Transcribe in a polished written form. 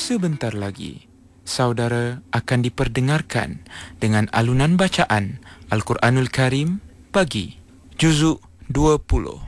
Sebentar lagi, saudara akan diperdengarkan dengan alunan bacaan Al-Quranul Karim pagi, Juzuk 20.